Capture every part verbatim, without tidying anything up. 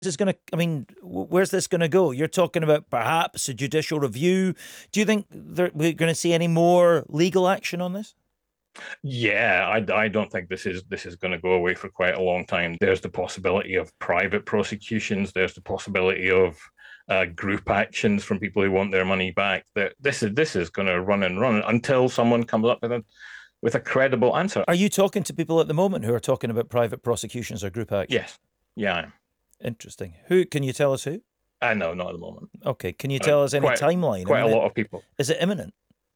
this going to, I mean, where's this going to go? You're talking about perhaps a judicial review. Do you think we're going to see any more legal action on this? Yeah, I, I don't think this is this is going to go away for quite a long time. There's the possibility of private prosecutions. There's the possibility of uh, group actions from people who want their money back. That this is this is going to run and run until someone comes up with a with a credible answer. Are you talking to people at the moment who are talking about private prosecutions or group action? Yes. Yeah, I am. Interesting. Who can you tell us who? I uh, know, not at the moment. Okay. Can you tell uh, us any quite, timeline? Quite I mean, a lot of people. Is it imminent?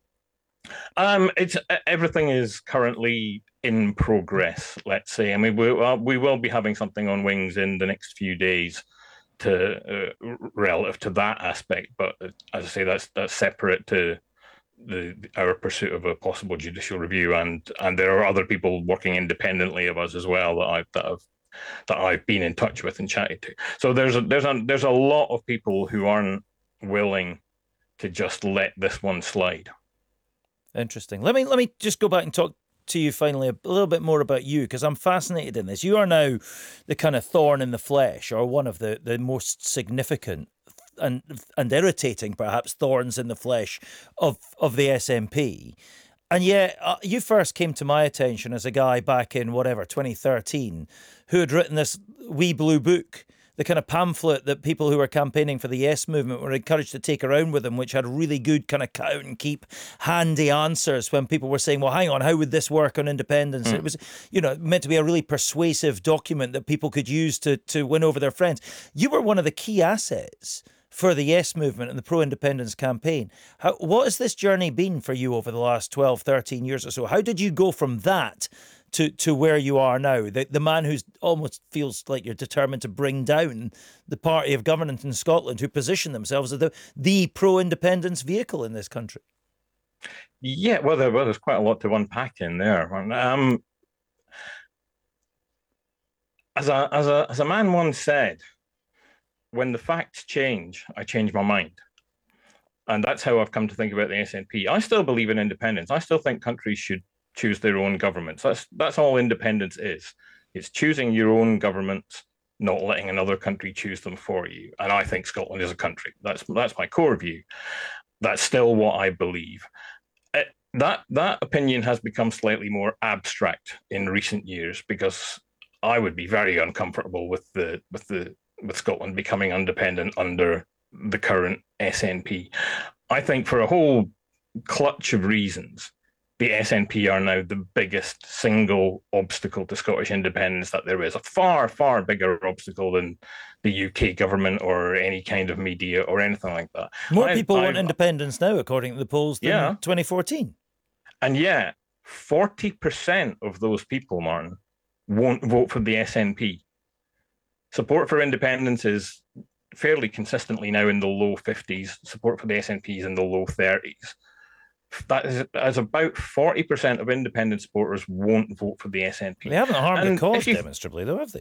Um, it's everything is currently in progress. Let's say. I mean, we uh, we will be having something on Wings in the next few days, to uh, relative to that aspect. But uh, as I say, that's that's separate to the our pursuit of a possible judicial review, and and there are other people working independently of us as well that I've that I've that I've been in touch with and chatted to. So there's a there's a there's a lot of people who aren't willing to just let this one slide. Interesting. Let me let me just go back and talk to you finally a little bit more about you, because I'm fascinated in this. You are now the kind of thorn in the flesh, or one of the, the most significant and and irritating, perhaps, thorns in the flesh of, of the S N P. And yet, uh, you first came to my attention as a guy back in, whatever, twenty thirteen, who had written this wee blue book, the kind of pamphlet that people who were campaigning for the Yes movement were encouraged to take around with them, which had really good kind of count and keep handy answers when people were saying, well, hang on, how would this work on independence? Mm. It was, you know, meant to be a really persuasive document that people could use to, to win over their friends. You were one of the key assets for the Yes movement and the pro-independence campaign. How, what has this journey been for you over the last twelve, thirteen years or so? How did you go from that to, to where you are now? The, the man who almost feels like you're determined to bring down the party of government in Scotland, who position themselves as the, the pro-independence vehicle in this country. Yeah, well, there, well, there's quite a lot to unpack in there. Um, as a as a as a man once said, when the facts change, I change my mind. And that's how I've come to think about the S N P. I still believe in independence. I still think countries should choose their own governments. That's that's all independence is. It's choosing your own governments, not letting another country choose them for you. And I think Scotland is a country. That's that's my core view. That's still what I believe. It, that that opinion has become slightly more abstract in recent years, because I would be very uncomfortable with the with the with Scotland becoming independent under the current S N P. I think for a whole clutch of reasons, the S N P are now the biggest single obstacle to Scottish independence that there is. A far, far bigger obstacle than the U K government or any kind of media or anything like that. More I, people I, want I, independence now, according to the polls, than yeah. twenty fourteen. And yet, forty percent of those people, Martin, won't vote for the S N P. Support for independence is fairly consistently now in the low fifties. Support for the S N P is in the low thirties. That is, as about forty percent of independent supporters won't vote for the S N P. They haven't harmed and the cause you, demonstrably, though, have they?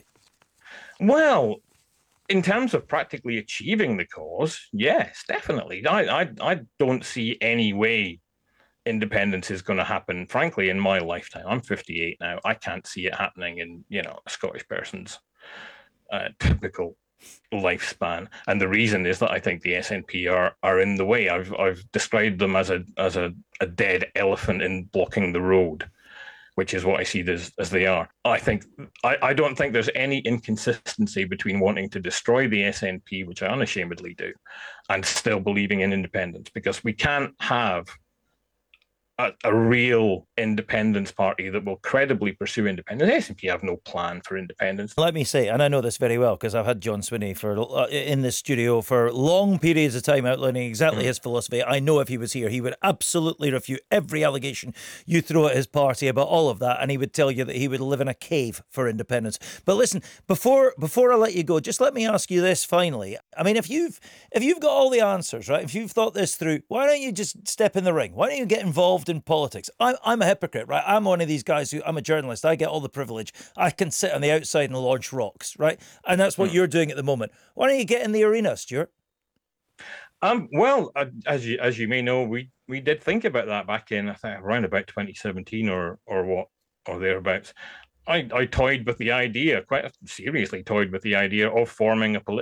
Well, in terms of practically achieving the cause, yes, definitely. I, I, I don't see any way independence is going to happen, frankly, in my lifetime. I'm fifty-eight now. I can't see it happening in, you know, a Scottish person's uh, typical lifespan. And the reason is that I think the S N P are are in the way. I've I've described them as a as a, a dead elephant in blocking the road, which is what I see as, as they are. I think I, I don't think there's any inconsistency between wanting to destroy the S N P, which I unashamedly do, and still believing in independence, because we can't have A, a real independence party that will credibly pursue independence. The S N P have no plan for independence. Let me say, and I know this very well because I've had John Swinney for uh, in the studio for long periods of time outlining exactly mm. his philosophy. I know if he was here, he would absolutely refute every allegation you throw at his party about all of that, and he would tell you that he would live in a cave for independence. But listen, before before I let you go, just let me ask you this finally. I mean, if you've if you've got all the answers, right, if you've thought this through, why don't you just step in the ring? Why don't you get involved in politics? I'm, I'm a hypocrite, right? I'm one of these guys who, I'm a journalist. I get all the privilege. I can sit on the outside and launch rocks, right? And that's what mm. you're doing at the moment. Why don't you get in the arena, Stuart? Um, well, uh, as you as you may know, we we did think about that back in, I think, around about twenty seventeen or or what or thereabouts. I, I toyed with the idea, quite seriously toyed with the idea of forming a political